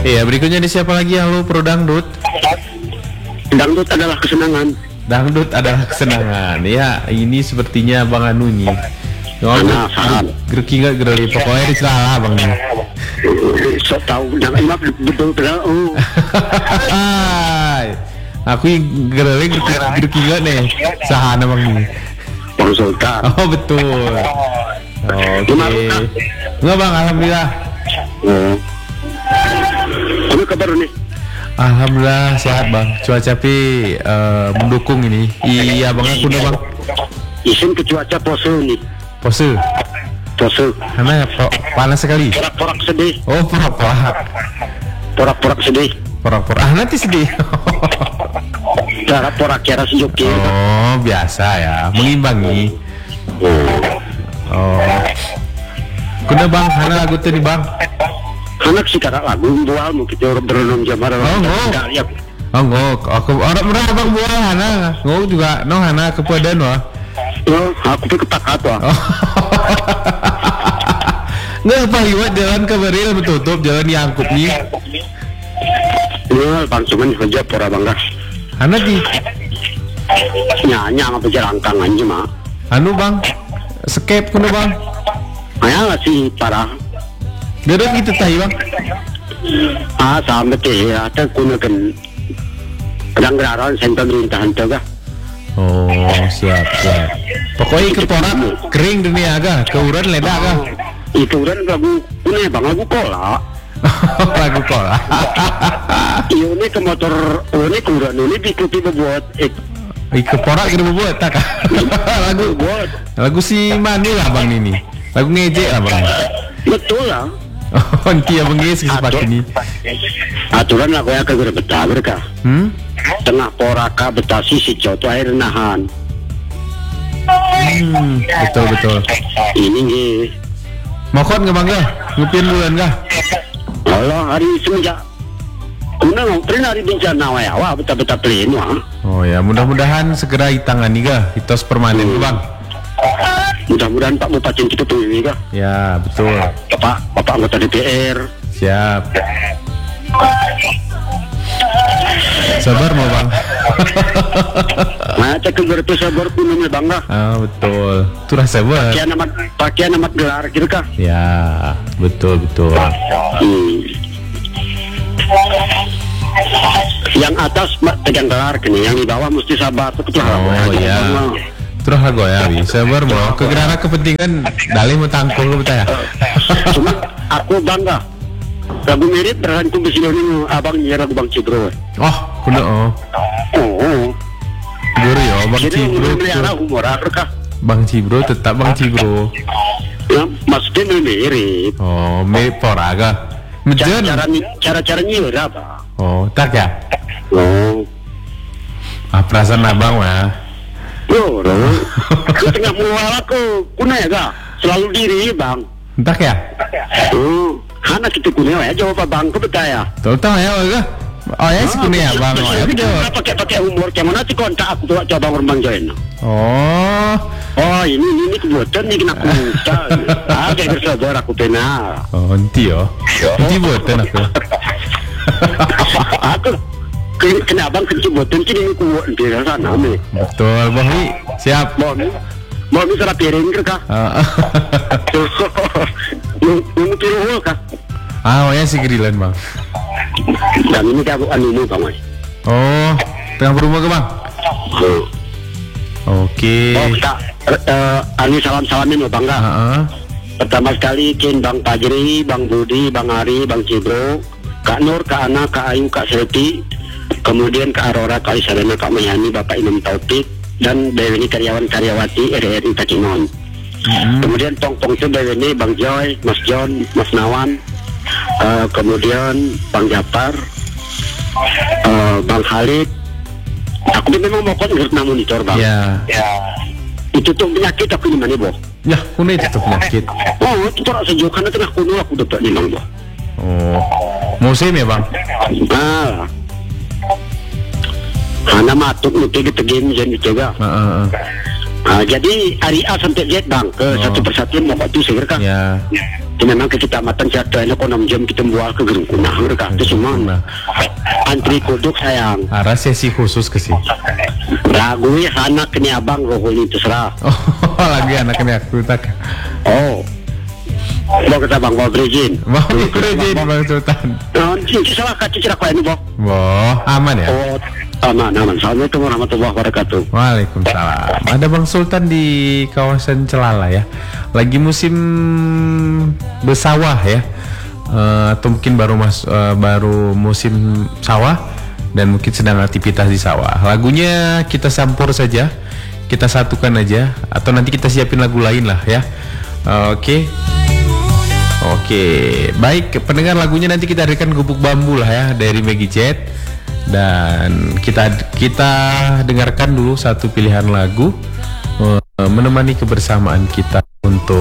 Iya, berikutnya di siapa lagi? Halo, Pro Dangdut. Dangdut adalah kesenangan. Dangdut adalah kesenangan. Ya, ini sepertinya Bang Anu nih. Mana saat Gerki nggak gerli, pokoknya disalah Bang nih. so tahu jangan emak betul-betul. Aku gerli gerki nggak nih. Sahana Bang nih. Bang Sultan. Oh betul. Oke. Enggak Bang, alhamdulillah. Apa kabar nih? Alhamdulillah sehat Bang. Cuaca mendukung ini. Iya Bang, aku udah Bang. Isin ke cuaca pose nih. Pose. Karena panas sekali. Porak-porak sedih. Oh porak-porak. Porak-porak sedih. Porak-porak. Nanti sedih. Porak-porak kira sejuki. Oh biasa ya, mengimbangi. Oh. Kuda Bang, hana lagu tuh nih Bang. Anak sih karena lagu bual mau kita berenung jamar. Oh ngok, aku orang murah Bang bual hana. Ngok juga no hana kepadan wah. Oh, aku pikir ketakat wah. Nggak apa liwat jalan ke Beril betutup jalan diangkut nih. Ya, Bang cuman aja pura bangga. Hana di nyanyi apa jerangkang aja mah. Anu Bang, skep kuno Bang. Ayah sih parah. Gerut gitu tahi Bang. Sampai teh ada kuno kan. Kadang-kadang sentra pemerintahan juga. Oh siap. Pokoknya keporak kering dunia agak, keuran leda agak. Itu kan lagu ini Bang, lagu kola. Lagu kola. Ini ke motor, ini keuran ini diikuti buat keporak gitu buat tak. Lagu si Mani lah Bang ini. Lagu ngejek lah Bang. Betul lah. Oh nanti ya bengis kesempatan ini. Aturan aku ya kagak betah mereka. Tengah poraka betasi si coto air nahan. Betul. Ini nih. Mokon nggak Bang ya? Ngupin bulan kah? Allah hari semenjak kuna ngontrin hari bencana wah betah-betah pleno. Oh ya, mudah-mudahan segera ditangani kah? Hitos permanen Bang. Mudah-mudahan Pak Bupati kita pemilih kah? Ya betul. Bapak anggota DPR. Siap. Sabar mau Bang. Nah, cek berarti sabar punya bangga. Betul. Itu rasa sabar. Pakaian amat gelar gitu kah? Ya, betul. Yang atas pegang gelar gini, yang di bawah mesti sabar. Oh iya. Terus lagu ya, sabar mau. Kegeraran kepentingan dalih mau tangkul lu betul ya. Cuma aku bangga. Lagu mirip berhantu besi ini abang nyerah Bang Cibro. Oh, kuno. Guru ya, Bang Cibro. Bang Cibro tetap Bang Cibro. Ya, maksudnya mirip. Oh, mirip poraga. Mejen. Cara nyirah apa? Oh, tak ya? Oh. Perasaan abang mah. Ke tengah mual aku, kuna ya gak? Selalu diri Bang. Tak ya? Hana kita kunia ya jawab Bang, kau percaya? Tahu ya Bang. Oh ya si kunia Bang. Pakai umur kemana sih kontak aku tuh coba Bang join. Oh ini kebuatan nih kena kuca. Kayak bersabar aku pena. Oh nanti yo. Nanti buatan aku. Aku kena Bang kebuatan kini aku di sana nih. Betul Bang. Siap. Mau bisa piring kah? Mau piring kah? Oh ya si gerilan Bang. Dan ini aku anu Bang. Oh, tengah berumah ke Bang? Oke. Oh kita anu salam-salamin Bang kah? Pertama sekali Kin Bang Pajri, Bang Budi, Bang Ari, Bang Cibro, Kak Nur, Kak Ana, Kak Ayu, Kak Selti, kemudian Kak Aurora, Kak Isarena, Kak Mayani, Bapak Imam Taufik, dan BWNI karyawan-karyawati RRI Takinon. Kemudian tong-tong itu BWNI Bang Joy, Mas John, Mas Nawan, kemudian Bang Japar, Bang Khalid. Aku memang mau ngerti monitor Bang. Ya. Itu tuh penyakit aku di mana Boh? Ya, kuno itu penyakit. Oh, itu orang sejuk karena tengah kuno aku dapat nih Bang Boh. Oh, musim ya Bang? Karena matuk nanti kita game jadi juga. Jadi hari A sampai Z Bang ke satu persatu mau waktu segera kan? Ya. memang ke kecamatan jatuhnya kok 6 jam kita buat ke Gerung Kunah mereka itu semua antri kuduk sayang. Ada sesi khusus ke sih. Lagu ya anak kini abang rohuli terserah. Oh, lagi anaknya aku tak. Oh. Mau kita bang mau berizin. Mau berizin Bang Sultan. Ini salah kaca cerak ini bang. Wah, aman ya? Oh, aman. Assalamualaikum warahmatullahi wabarakatuh. Waalaikumsalam. Ada Bang Sultan di kawasan Celala ya. Lagi musim bersawah ya. Atau mungkin baru musim sawah dan mungkin sedang aktivitas di sawah. Lagunya kita sampur saja, kita satukan aja, atau nanti kita siapin lagu lain lah ya. Oke, baik pendengar, lagunya nanti kita hadirkan Gubuk Bambu lah ya dari Maggie Jet, dan kita dengarkan dulu satu pilihan lagu menemani kebersamaan kita untuk